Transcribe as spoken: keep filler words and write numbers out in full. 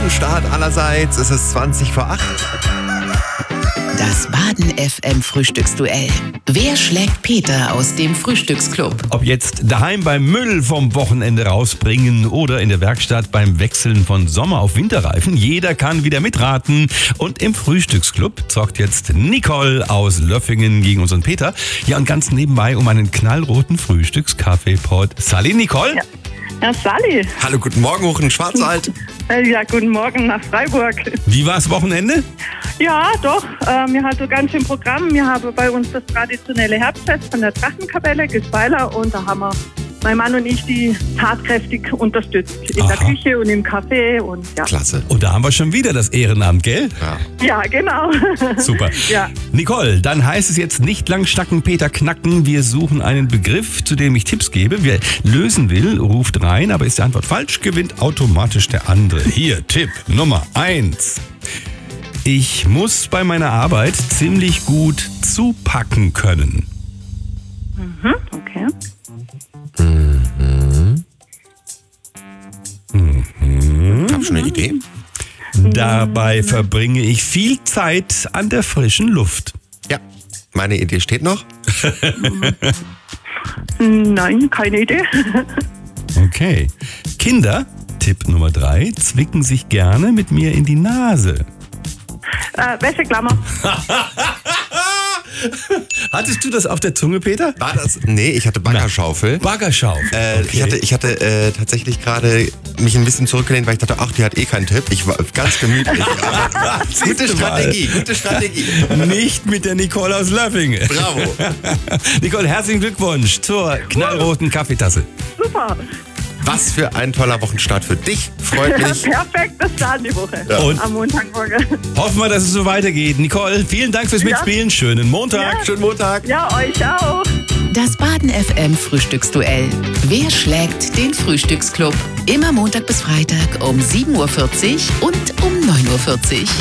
Wochenstart allerseits. Es ist zwanzig vor acht. Das Baden F M Frühstücksduell. Wer schlägt Peter aus dem Frühstücksclub? Ob jetzt daheim beim Müll vom Wochenende rausbringen oder in der Werkstatt beim Wechseln von Sommer- auf Winterreifen, jeder kann wieder mitraten. Und im Frühstücksclub zockt jetzt Nicole aus Löffingen gegen unseren Peter. Ja, und ganz nebenbei um einen knallroten Frühstückskaffeepot. Sally, Nicole? Ja. Ja, Sally. Hallo, guten Morgen hoch in Schwarzwald. Ja, guten Morgen nach Freiburg. Wie war's Wochenende? Ja, doch. Äh, wir haben so ganz im Programm. Wir haben bei uns das traditionelle Herbstfest von der Drachenkapelle, Gesweiler, und da haben wir, mein Mann und ich, die tatkräftig unterstützt. In Aha. der Küche und im Café und ja. Klasse. Und da haben wir schon wieder das Ehrenamt, gell? Ja. Ja, genau. Super. Ja. Nicole, dann heißt es jetzt nicht lang stacken, Peter knacken. Wir suchen einen Begriff, zu dem ich Tipps gebe. Wer lösen will, ruft rein, aber ist die Antwort falsch, gewinnt automatisch der andere. Hier, Tipp Nummer eins. Ich muss bei meiner Arbeit ziemlich gut zupacken können. Mhm, okay. Ich habe schon eine Idee. Dabei verbringe ich viel Zeit an der frischen Luft. Ja, meine Idee steht noch. Nein, keine Idee. Okay. Kinder, Tipp Nummer drei, zwicken sich gerne mit mir in die Nase. Äh, Wäscheklammer. Hattest du das auf der Zunge, Peter? War das? Nee, ich hatte Baggerschaufel. Baggerschaufel. Äh, Okay. Ich hatte, ich hatte äh, tatsächlich gerade mich ein bisschen zurückgelehnt, weil ich dachte, ach, die hat eh keinen Tipp. Ich war ganz gemütlich. Aber gute du mal. Strategie, gute Strategie. Nicht mit der Nicole aus Löffingen. Bravo. Nicole, herzlichen Glückwunsch zur knallroten Kaffeetasse. Super. Was für ein toller Wochenstart für dich. Freut mich. Perfekter Start die Woche. Ja. Und Am Montagmorgen. hoffen wir, dass es so weitergeht. Nicole, vielen Dank fürs Ja. Mitspielen. Schönen Montag. Ja. Schönen Montag. Ja, euch auch. Das Baden F M Frühstücksduell. Wer schlägt den Frühstücksclub? Immer Montag bis Freitag um sieben Uhr vierzig und um neun Uhr vierzig.